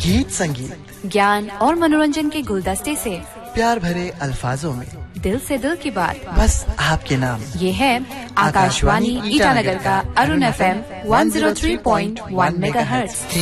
गीत संगीत, ज्ञान और मनोरंजन के गुलदस्ते से प्यार भरे अल्फाजों में दिल से दिल की बात, बस आपके नाम। ये है आकाशवाणी ईटानगर का अरुण FM 103.1 मेगाहर्ट्ज।